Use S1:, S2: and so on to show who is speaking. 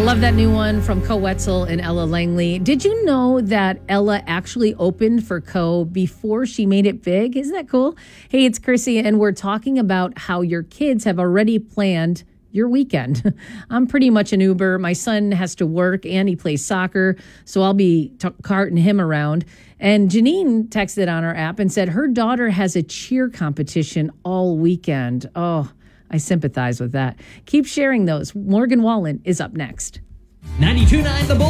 S1: love that new one from Co Wetzel and Ella Langley. Did you know that Ella actually opened for Co before she made it big? Isn't that cool? Hey, it's Chrissy, and we're talking about how your kids have already planned your weekend. I'm pretty much an Uber. My son has to work and he plays soccer, so I'll be carting him around. And Janine texted on our app and said her daughter has a cheer competition all weekend. Oh, I sympathize with that. Keep sharing those. Morgan Wallen is up next.
S2: 92.9 The Bull.